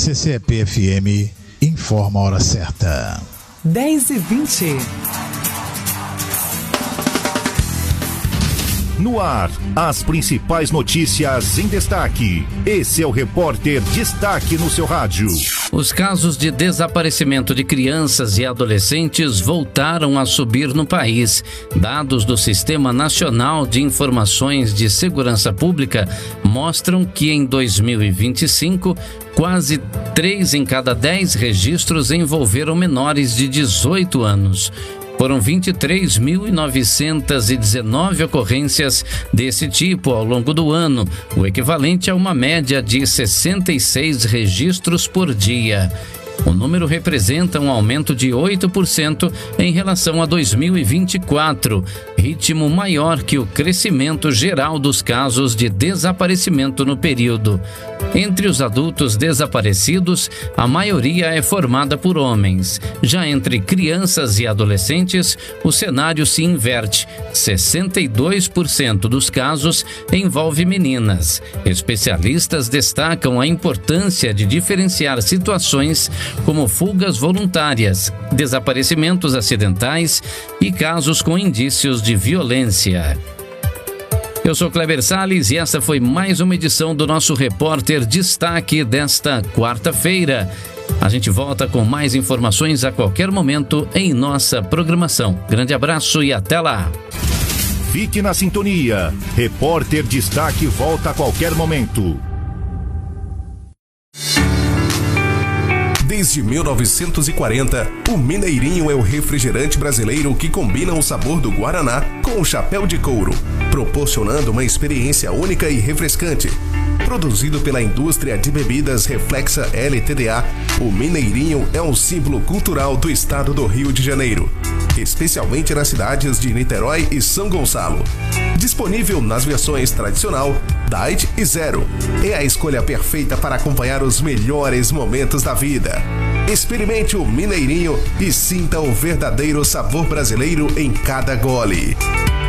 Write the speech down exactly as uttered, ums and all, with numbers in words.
C C E P F M informa a hora certa. dez e vinte. No ar, as principais notícias em destaque. Esse é o Repórter Destaque no seu rádio. Os casos de desaparecimento de crianças e adolescentes voltaram a subir no país. Dados do Sistema Nacional de Informações de Segurança Pública mostram que em dois mil e vinte e cinco, quase três em cada dez registros envolveram menores de dezoito anos. Foram vinte e três mil novecentas e dezenove ocorrências desse tipo ao longo do ano, o equivalente a uma média de sessenta e seis registros por dia. O número representa um aumento de oito por cento em relação a dois mil e vinte e quatro, ritmo maior que o crescimento geral dos casos de desaparecimento no período. Entre os adultos desaparecidos, a maioria é formada por homens. Já entre crianças e adolescentes, o cenário se inverte. sessenta e dois por cento dos casos envolve meninas. Especialistas destacam a importância de diferenciar situações como fugas voluntárias, desaparecimentos acidentais e casos com indícios de violência. Eu sou Kleber Salles e essa foi mais uma edição do nosso Repórter Destaque desta quarta-feira. A gente volta com mais informações a qualquer momento em nossa programação. Grande abraço e até lá! Fique na sintonia. Repórter Destaque volta a qualquer momento. Desde mil novecentos e quarenta, o Mineirinho é o refrigerante brasileiro que combina o sabor do Guaraná com o chapéu de couro, proporcionando uma experiência única e refrescante. Produzido pela indústria de bebidas Reflexa L T D A, o Mineirinho é um símbolo cultural do estado do Rio de Janeiro, especialmente nas cidades de Niterói e São Gonçalo. Disponível nas versões tradicional, Diet e Zero. É a escolha perfeita para acompanhar os melhores momentos da vida. Experimente o Mineirinho e sinta o verdadeiro sabor brasileiro em cada gole.